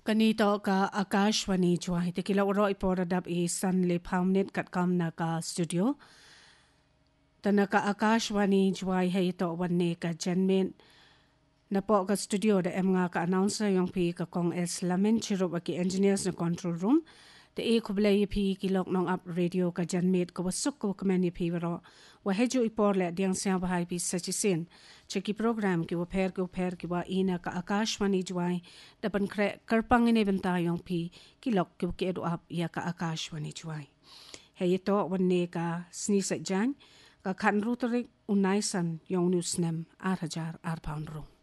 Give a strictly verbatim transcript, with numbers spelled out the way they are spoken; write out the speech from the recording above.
Kanito ka Akashwani juai te kila uro iporadap i san le paumnet kat kam na ka studio. Tanaka Akashwani juai hei to wanne ka janmen na po ka studio da em nga ka announcer yung pi ka kong es lamin chirup aki engineers na control room. Te e kublay pi kilok nong up radio ka janmet ka wasuk ko kamen pi waro. Wa hejo ipor le diang siya bahay pi sa chisin. Cheki program ki wa per ki wa per ki wa ina ka Akashwani juai dapan kre karpang ine bentayong pi kilok ki wa ki edu up ya ka Akashwani juai. Hei ito wanne ka snisat jan ka kan ruterik unaisan yung newsnem ar hajar ar pound room.